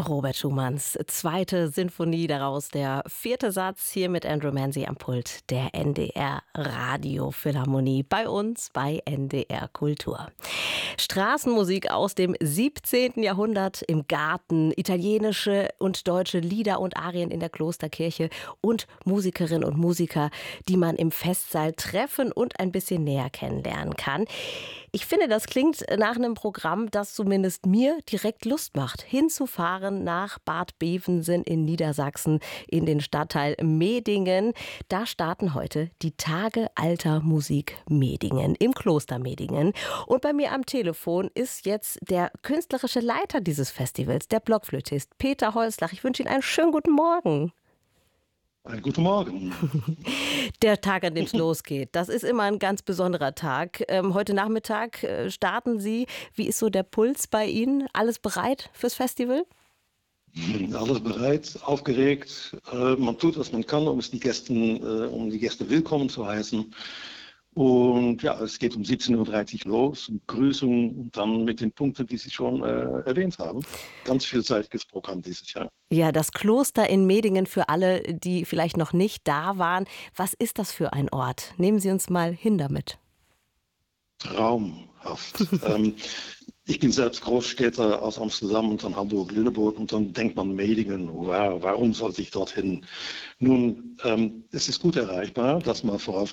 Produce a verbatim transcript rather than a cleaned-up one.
Robert Schumanns zweite Sinfonie, daraus der vierte Satz, hier mit Andrew Manzi am Pult der N D R Radiophilharmonie bei uns bei N D R Kultur. Straßenmusik aus dem siebzehnten Jahrhundert im Garten, italienische und deutsche Lieder und Arien in der Klosterkirche und Musikerinnen und Musiker, die man im Festsaal treffen und ein bisschen näher kennenlernen kann. Ich finde, das klingt nach einem Programm, das zumindest mir direkt Lust macht, hinzufahren nach Bad Bevensen in Niedersachsen in den Stadtteil Medingen. Da starten heute die Tage alter Musik Medingen im Kloster Medingen. Und bei mir am Telefon ist jetzt der künstlerische Leiter dieses Festivals, der Blockflötist Peter Holzlach. Ich wünsche Ihnen einen schönen guten Morgen. Einen guten Morgen. Der Tag, an dem es losgeht, das ist immer ein ganz besonderer Tag. Ähm, heute Nachmittag äh, starten Sie. Wie ist so der Puls bei Ihnen? Alles bereit fürs Festival? Alles bereit, aufgeregt. Äh, man tut, was man kann, um es die Gästen, äh, um die Gäste willkommen zu heißen. Und ja, es geht um siebzehn Uhr dreißig los, um Begrüßung und dann mit den Punkten, die Sie schon äh, erwähnt haben. Ganz vielseitiges Programm dieses Jahr. Ja, das Kloster in Medingen für alle, die vielleicht noch nicht da waren. Was ist das für ein Ort? Nehmen Sie uns mal hin damit. Traumhaft. ähm, ich bin selbst Großstädter aus Amsterdam und dann Hamburg-Lüneburg und dann denkt man Medingen, wow, warum sollte ich dorthin? Nun, ähm, es ist gut erreichbar, das mal voraus